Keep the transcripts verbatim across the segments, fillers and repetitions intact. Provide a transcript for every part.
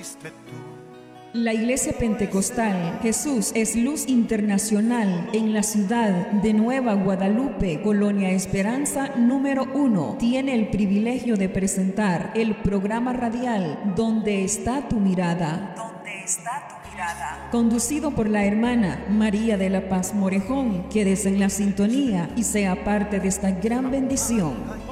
diste tú. La Iglesia Pentecostal Jesús es Luz Internacional en la ciudad de Nueva Guadalupe, Colonia Esperanza número uno, tiene el privilegio de presentar el programa radial ¿Dónde está tu mirada? ¿Dónde está tu mirada? Conducido por la hermana María de la Paz Morejón. Quédese en la sintonía y sea parte de esta gran bendición.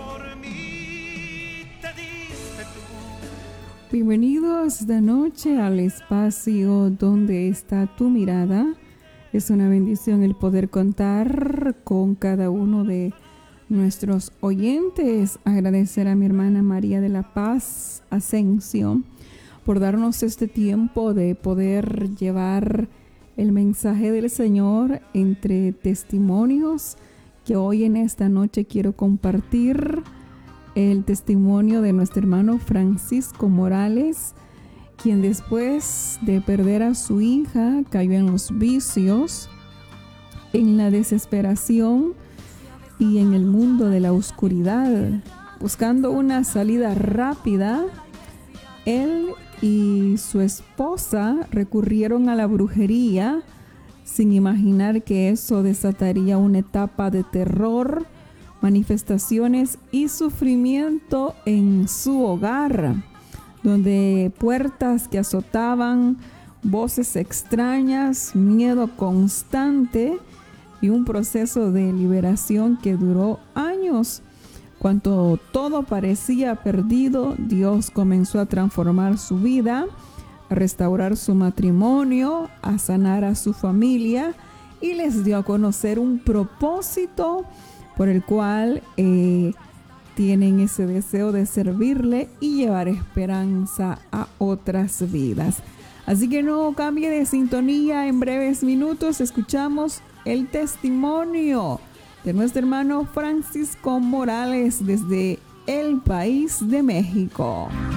Bienvenidos esta noche al espacio ¿Dónde está tu mirada? Es una bendición el poder contar con cada uno de nuestros oyentes. Agradecer a mi hermana María de la Paz Asensio por darnos este tiempo de poder llevar el mensaje del Señor entre testimonios, que hoy en esta noche quiero compartir el testimonio de nuestro hermano Francisco Morales, quien después de perder a su hija cayó en los vicios, en la desesperación y en el mundo de la oscuridad. Buscando una salida rápida, él y su esposa recurrieron a la brujería sin imaginar que eso desataría una etapa de terror, manifestaciones y sufrimiento en su hogar, donde puertas que azotaban, voces extrañas, miedo constante y un proceso de liberación que duró años. Cuando todo parecía perdido, Dios comenzó a transformar su vida, a restaurar su matrimonio, a sanar a su familia y les dio a conocer un propósito por el cual eh, tienen ese deseo de servirle y llevar esperanza a otras vidas. Así que no cambie de sintonía. En breves minutos escuchamos el testimonio de nuestro hermano Francisco Morales desde el país de México.